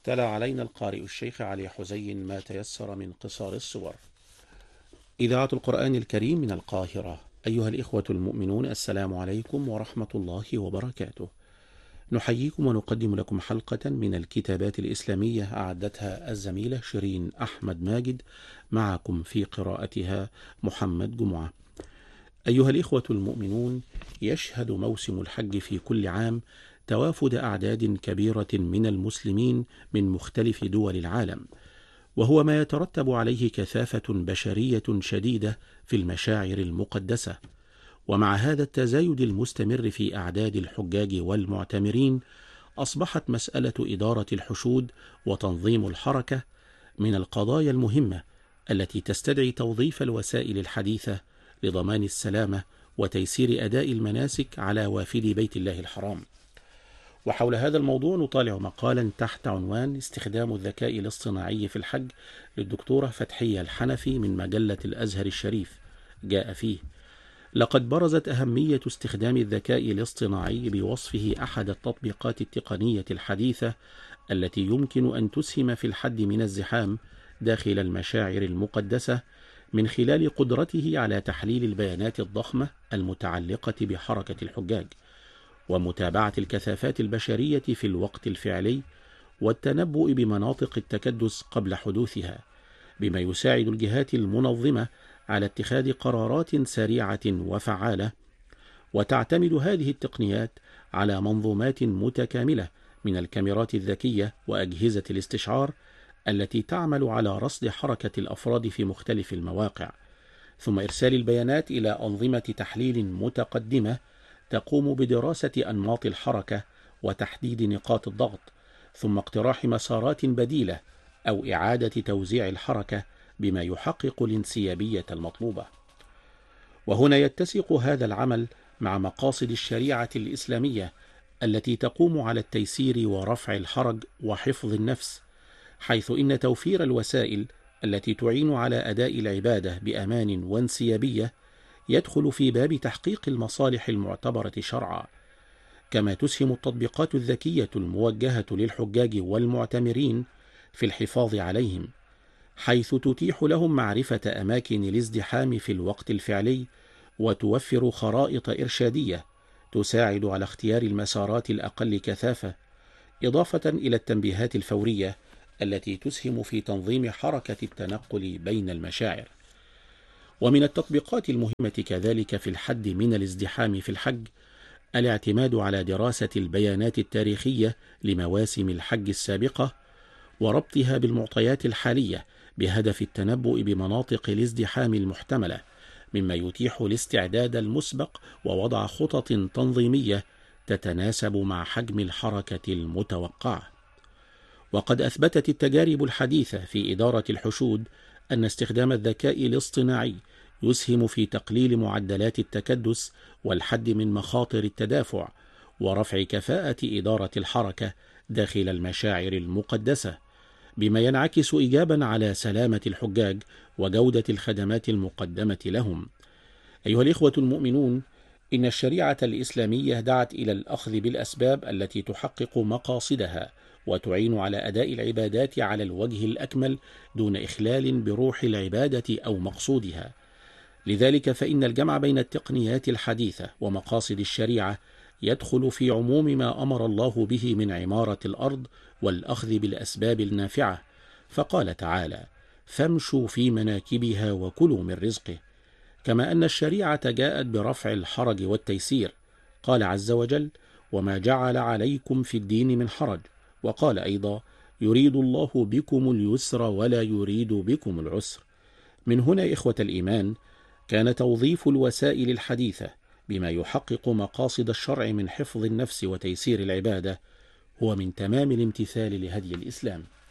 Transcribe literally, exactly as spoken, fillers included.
تلا علينا القارئ الشيخ علي حزين ما تيسر من قصار السور. إذاعة القرآن الكريم من القاهرة. أيها الإخوة المؤمنون، السلام عليكم ورحمة الله وبركاته. نحييكم ونقدم لكم حلقة من الكتابات الإسلامية أعدتها الزميلة شيرين أحمد ماجد، معكم في قراءتها محمد جمعة. أيها الإخوة المؤمنون، يشهد موسم الحج في كل عام توافد أعداد كبيرة من المسلمين من مختلف دول العالم، وهو ما يترتب عليه كثافة بشرية شديدة في المشاعر المقدسة. ومع هذا التزايد المستمر في أعداد الحجاج والمعتمرين، أصبحت مسألة إدارة الحشود وتنظيم الحركة من القضايا المهمة التي تستدعي توظيف الوسائل الحديثة لضمان السلامة وتيسير أداء المناسك على وافدي بيت الله الحرام. وحول هذا الموضوع نطالع مقالا تحت عنوان استخدام الذكاء الاصطناعي في الحج للدكتورة فتحية الحنفي من مجلة الأزهر الشريف. جاء فيه: لقد برزت أهمية استخدام الذكاء الاصطناعي بوصفه أحد التطبيقات التقنية الحديثة التي يمكن أن تسهم في الحد من الزحام داخل المشاعر المقدسة، من خلال قدرته على تحليل البيانات الضخمة المتعلقة بحركة الحجاج، ومتابعة الكثافات البشرية في الوقت الفعلي، والتنبؤ بمناطق التكدس قبل حدوثها، بما يساعد الجهات المنظمة على اتخاذ قرارات سريعة وفعالة. وتعتمد هذه التقنيات على منظومات متكاملة من الكاميرات الذكية وأجهزة الاستشعار التي تعمل على رصد حركة الأفراد في مختلف المواقع، ثم إرسال البيانات إلى أنظمة تحليل متقدمة تقوم بدراسة أنماط الحركة وتحديد نقاط الضغط، ثم اقتراح مسارات بديلة أو إعادة توزيع الحركة بما يحقق الانسيابية المطلوبة. وهنا يتسق هذا العمل مع مقاصد الشريعة الإسلامية التي تقوم على التيسير ورفع الحرج وحفظ النفس، حيث إن توفير الوسائل التي تعين على أداء العبادة بأمان وانسيابية يدخل في باب تحقيق المصالح المعتبرة شرعا. كما تسهم التطبيقات الذكية الموجهة للحجاج والمعتمرين في الحفاظ عليهم، حيث تتيح لهم معرفة أماكن الازدحام في الوقت الفعلي، وتوفر خرائط إرشادية تساعد على اختيار المسارات الأقل كثافة، إضافة إلى التنبيهات الفورية التي تسهم في تنظيم حركة التنقل بين المشاعر. ومن التطبيقات المهمة كذلك في الحد من الازدحام في الحج الاعتماد على دراسة البيانات التاريخية لمواسم الحج السابقة وربطها بالمعطيات الحالية بهدف التنبؤ بمناطق الازدحام المحتملة، مما يتيح الاستعداد المسبق ووضع خطط تنظيمية تتناسب مع حجم الحركة المتوقعة. وقد أثبتت التجارب الحديثة في إدارة الحشود أن استخدام الذكاء الاصطناعي يسهم في تقليل معدلات التكدس والحد من مخاطر التدافع، ورفع كفاءة إدارة الحركة داخل المشاعر المقدسة، بما ينعكس إيجابا على سلامة الحجاج وجودة الخدمات المقدمة لهم. أيها الإخوة المؤمنون، إن الشريعة الإسلامية دعت إلى الأخذ بالأسباب التي تحقق مقاصدها وتعين على أداء العبادات على الوجه الأكمل دون إخلال بروح العبادة أو مقصودها. لذلك فإن الجمع بين التقنيات الحديثة ومقاصد الشريعة يدخل في عموم ما أمر الله به من عمارة الأرض والأخذ بالأسباب النافعة، فقال تعالى: فامشوا في مناكبها وكلوا من رزقه. كما أن الشريعة جاءت برفع الحرج والتيسير، قال عز وجل: وما جعل عليكم في الدين من حرج. وقال أيضا: يريد الله بكم اليسر ولا يريد بكم العسر. من هنا إخوة الإيمان، كان توظيف الوسائل الحديثة بما يحقق مقاصد الشرع من حفظ النفس وتيسير العبادة هو من تمام الامتثال لهدي الإسلام.